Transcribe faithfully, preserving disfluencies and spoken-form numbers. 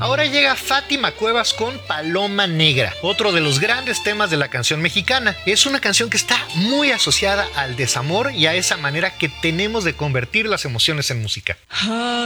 Ahora llega Fátima Cuevas con Paloma Negra, otro de los grandes temas de la canción mexicana. Es una canción que está muy asociada al desamor y a esa manera que tenemos de convertir las emociones en música.